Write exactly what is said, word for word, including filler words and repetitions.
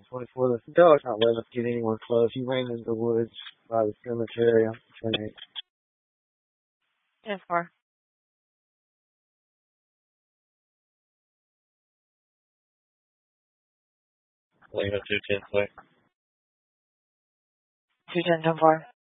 twenty-four. The dog's not letting us get anywhere close. He ran into the woods by the cemetery on twenty-eight. ten four. Lima two ten four. two ten ten four.